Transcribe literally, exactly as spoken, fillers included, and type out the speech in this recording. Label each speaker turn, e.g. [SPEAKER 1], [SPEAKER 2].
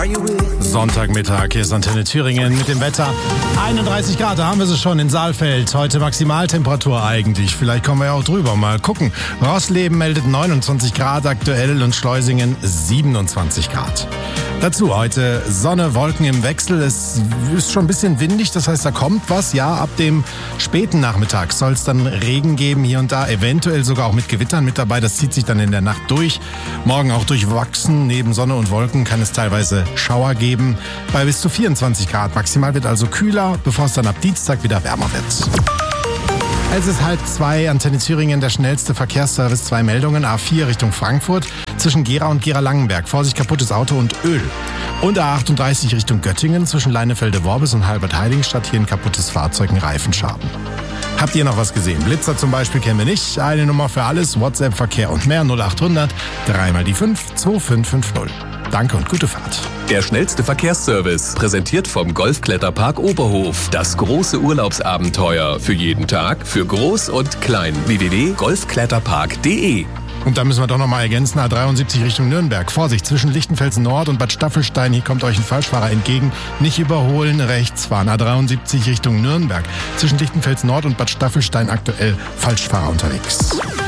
[SPEAKER 1] Sonntagmittag, hier ist Antenne Thüringen mit dem Wetter. einunddreißig Grad, da haben wir sie schon in Saalfeld. Heute Maximaltemperatur eigentlich. Vielleicht kommen wir ja auch drüber. Mal gucken. Rossleben meldet neunundzwanzig Grad aktuell und Schleusingen siebenundzwanzig Grad. Dazu heute Sonne, Wolken im Wechsel. Es ist schon ein bisschen windig, das heißt, da kommt was. Ja, ab dem späten Nachmittag soll es dann Regen geben, hier und da, eventuell sogar auch mit Gewittern mit dabei. Das zieht sich dann in der Nacht durch. Morgen auch durchwachsen. Neben Sonne und Wolken kann es teilweise Schauer geben. Bei bis zu vierundzwanzig Grad. Maximal wird also kühler, bevor es dann ab Dienstag wieder wärmer wird. Es ist halb zwei, Antenne Thüringen, der schnellste Verkehrsservice. Zwei Meldungen, A vier Richtung Frankfurt, zwischen Gera und Gera-Langenberg. Vorsicht, kaputtes Auto und Öl. Und A achtunddreißig Richtung Göttingen, zwischen Leinefelde-Worbis und Halbert-Heiligenstadt. Hier ein kaputtes Fahrzeug, ein Reifenschaden. Habt ihr noch was gesehen? Blitzer zum Beispiel kennen wir nicht. Eine Nummer für alles, WhatsApp, Verkehr und mehr, null achthundert, drei mal die fünf, zwei fünf fünf null. Danke und gute Fahrt.
[SPEAKER 2] Der schnellste Verkehrsservice, präsentiert vom Golfkletterpark Oberhof. Das große Urlaubsabenteuer. Für jeden Tag, für groß und klein. w w w punkt golfkletterpark punkt d e.
[SPEAKER 1] Und da müssen wir doch noch mal ergänzen, A dreiundsiebzig Richtung Nürnberg. Vorsicht, zwischen Lichtenfelsen Nord und Bad Staffelstein, hier kommt euch ein Falschfahrer entgegen. Nicht überholen, rechts fahren. A dreiundsiebzig Richtung Nürnberg. Zwischen Lichtenfelsen Nord und Bad Staffelstein aktuell Falschfahrer unterwegs.